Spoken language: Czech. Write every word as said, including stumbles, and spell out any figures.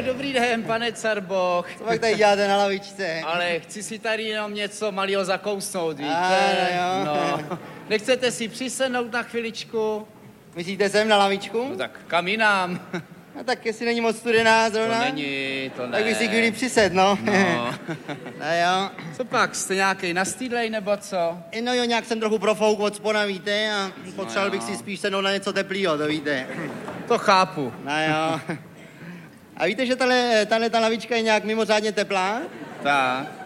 dobrý den, pane Carboch. Co pak tady děláte na lavičce? Ale chci si tady jenom něco malého zakousnout, víte? A, jo. No. Nechcete si přisednout na chviličku? Myslíte sem na lavičku? No tak kam jinam? No tak jestli není moc studená zrovna. To není, to ne. Tak bych si chvíli přised, no. No. A jo. Co pak, jste nějaký nastýdlej nebo co? No jo, nějak jsem trochu profouk od spona, víte, a potřeboval No bych si spíš sednout na něco teplýho, to víte. To chápu. No jo. A víte, že tahle, tahle ta lavička je nějak mimořádně teplá? Tak.